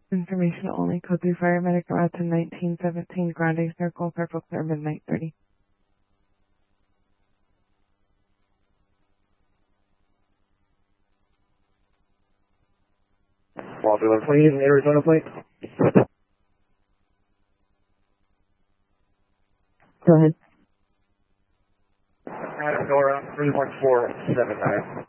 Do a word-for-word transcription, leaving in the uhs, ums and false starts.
Information only. Code three Fireman route to nineteen seventeen Grande Circle, Purple Clear, midnight thirty. Walter one twenty, Arizona plate. Go ahead. Addora three one four seven nine.